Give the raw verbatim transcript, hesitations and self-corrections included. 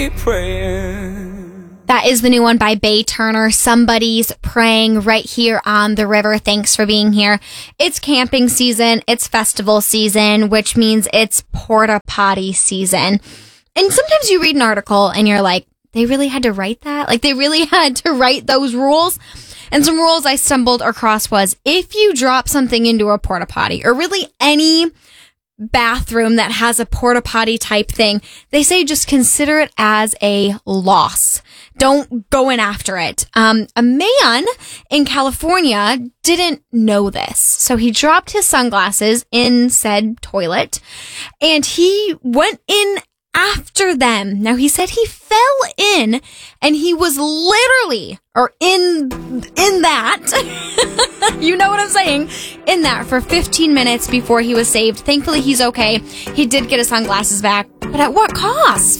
That is the new one by Bay Turner. Somebody's praying right here on the river. Thanks for being here. It's camping season. It's festival season, which means it's porta potty season. And sometimes you read an article and you're like, they really had to write that? Like they really had to write those rules? And some rules I stumbled across was if you drop something into a porta potty or really any bathroom that has a porta potty type thing, they say just consider it as a loss. Don't go in after it. Um, a man in California didn't know this. So he dropped his sunglasses in said toilet and he went in after them. Now he said he fell in and he was literally or in in that you know what I'm saying, in that for fifteen minutes before he was saved. Thankfully he's okay. He did get his sunglasses back, but at what cost?